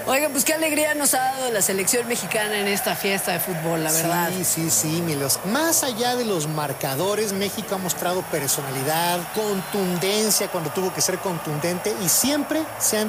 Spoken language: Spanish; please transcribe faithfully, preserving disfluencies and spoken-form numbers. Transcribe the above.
Oigan, pues qué alegría nos ha dado la selección mexicana en esta fiesta de fútbol, la verdad. Sí, sí, sí, Milos. Más allá de los marcadores, México ha mostrado personalidad, contundencia cuando tuvo que ser contundente y siempre se han